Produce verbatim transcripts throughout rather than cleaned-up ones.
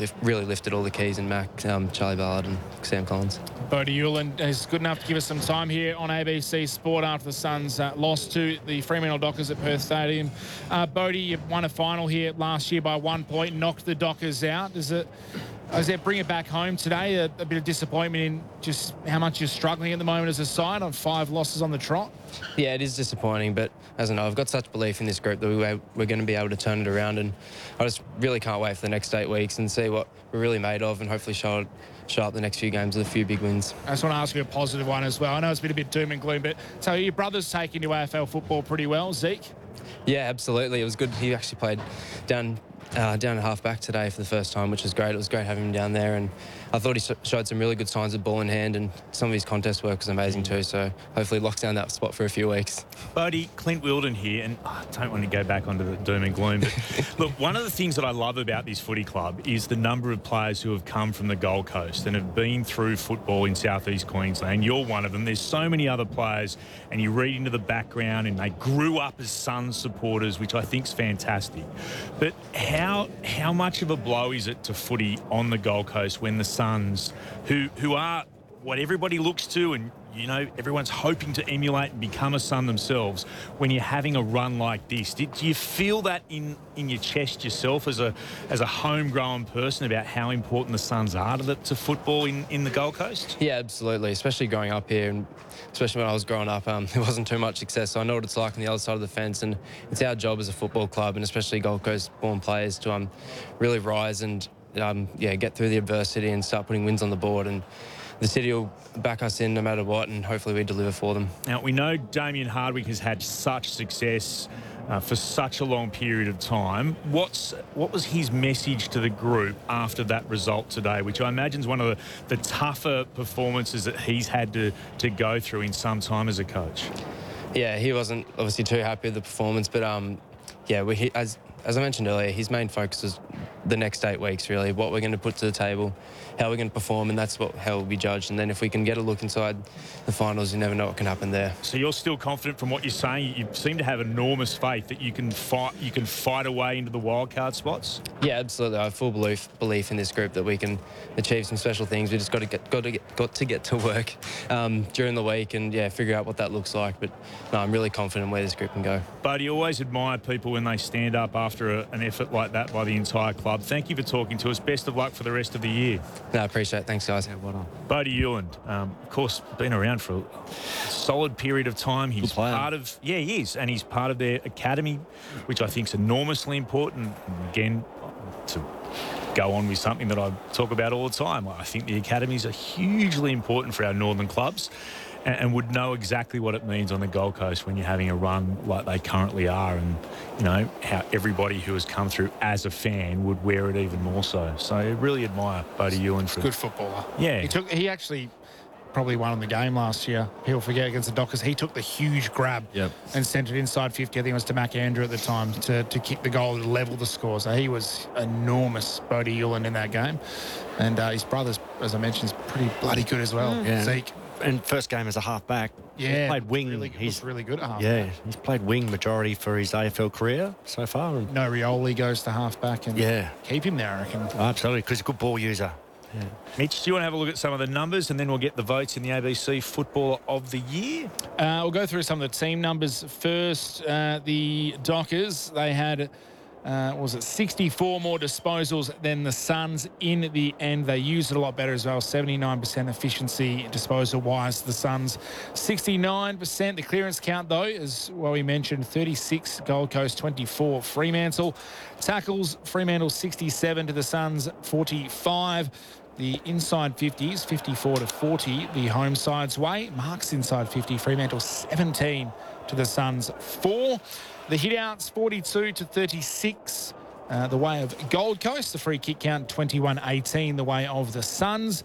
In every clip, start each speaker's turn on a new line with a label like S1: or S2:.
S1: lift, really lifted all the keys in Mac, um, Charlie Ballard and Sam Collins.
S2: Bodie Uland is good enough to give us some time here on A B C Sport after the Suns uh, lost to the Fremantle Dockers at Perth Stadium. Uh, Bodie, you won a final here last year by one point, knocked the Dockers out. Does it, does it bring it back home today? A, a bit of disappointment in just how much you're struggling at the moment as a side on five losses on the trot?
S1: Yeah, it is disappointing, but as I know, I've got such belief in this group that we, we're going to be able to turn it around, and I just really can't wait for the next eight weeks and see what we're really made of, and hopefully show it, show up the next few games with a few big wins.
S2: I just want to ask you a positive one as well. I know it's been a bit doom and gloom, but so your brother's taking to A F L football pretty well, Zeke?
S1: Yeah, absolutely. It was good. He actually played down uh, down at half back today for the first time, which was great. It was great having him down there, and I thought he showed some really good signs of ball in hand, and some of his contest work was amazing too. So hopefully locks down that spot for a few weeks.
S3: Bodie, Clint Wilden here, and oh, I don't want to go back onto the doom and gloom, but look, one of the things that I love about this footy club is the number of players who have come from the Gold Coast and have been through football in southeast Queensland. You're one of them. There's so many other players, and you read into the background, and they grew up as Suns supporters, which I think is fantastic. But how how much of a blow is it to footy on the Gold Coast when the Suns, who who are what everybody looks to, and you know everyone's hoping to emulate and become a Sun themselves, when you're having a run like this, did do you feel that in in your chest yourself as a as a homegrown person about how important the Suns are to, the, to football in in the Gold Coast?
S1: Yeah, absolutely. Especially growing up here, and especially when I was growing up, um, there wasn't too much success. So I know what it's like on the other side of the fence, and it's our job as a football club, and especially Gold Coast-born players, to um really rise and um yeah get through the adversity and start putting wins on the board. And the city will back us in no matter what, and hopefully we deliver for them.
S3: Now, we know Damien Hardwick has had such success uh, for such a long period of time. What's What was his message to the group after that result today, which I imagine is one of the, the tougher performances that he's had to, to go through in some time as a coach?
S1: Yeah, he wasn't obviously too happy with the performance, but um, yeah, we, he, as as I mentioned earlier, his main focus is the next eight weeks, really, what we're going to put to the table, how we're going to perform, and that's what how we'll be judged. And then if we can get a look inside the finals, you never know what can happen there.
S3: So you're still confident from what you're saying? You seem to have enormous faith that you can fight you can fight a way into the wildcard spots?
S1: Yeah, absolutely. I have full belief belief in this group that we can achieve some special things. We just got to get got to get got to get to work um, during the week and yeah, figure out what that looks like. But no, I'm really confident where this group can go.
S3: But you always admire people when they stand up after a, an effort like that by the entire club. Thank you for talking to us. Best of luck for the rest of the year.
S1: No, I appreciate it. Thanks, guys.
S4: Yeah, well done.
S3: Bodie Uland, um, of course, been around for a solid period of time. He's part of, yeah, he is, and he's part of their academy, which I think is enormously important. And again, to go on with something that I talk about all the time, I think the academies are hugely important for our northern clubs, and, and would know exactly what it means on the Gold Coast when you're having a run like they currently are, and you know how everybody who has come through as a fan would wear it even more so. So I really admire Bodie Uland for
S2: good footballer.
S3: Yeah,
S2: he took. He actually probably won the game last year. People forget against the Dockers. He took the huge grab
S4: yep.
S2: and sent it inside fifty. I think it was to Mac Andrew at the time to, to kick the goal to level the score. So he was enormous, Bodie Uland, in that game. And uh, his brother's, as I mentioned, is pretty bloody good as well.
S4: Yeah.
S2: Zeke.
S4: And first game as a half-back.
S2: Yeah.
S4: He's played wing.
S2: Really,
S4: he's
S2: really good at half-back.
S4: Yeah, he's played wing majority for his A F L career so far. And
S2: no, Rioli goes to half-back and
S4: yeah.
S2: keep him there, I reckon.
S4: Oh, absolutely, because he's a good ball user. Yeah.
S3: Mitch, do you want to have a look at some of the numbers and then we'll get the votes in the A B C Footballer of the Year?
S2: Uh, we'll go through some of the team numbers first. Uh, the Dockers, they had, uh, was it sixty-four more disposals than the Suns in the end. They used it a lot better as well, seventy-nine percent efficiency disposal-wise. The Suns, sixty-nine percent. The clearance count, though, as well we mentioned, thirty-six Gold Coast, twenty-four Fremantle. Tackles, Fremantle sixty-seven to the Suns, forty-five. The inside fifties, fifty-four to forty, the home side's way. Marks inside fifty, Fremantle seventeen to the Suns, four. The hit-outs, forty-two to thirty-six, uh, the way of Gold Coast. The free kick count, twenty-one eighteen, the way of the Suns.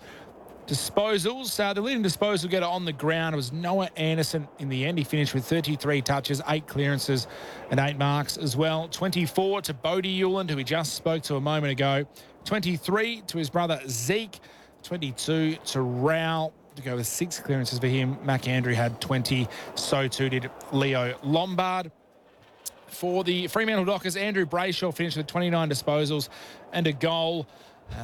S2: Disposals, uh, the leading disposal getter on the ground was Noah Anderson in the end. He finished with thirty-three touches, eight clearances and eight marks as well. twenty-four to Bodie Uland, who we just spoke to a moment ago. twenty-three to his brother Zeke. twenty-two to Rao, to go with six clearances for him. Mac Andrew had twenty, so too did Leo Lombard. For the Fremantle Dockers, Andrew Brayshaw finished with twenty-nine disposals and a goal.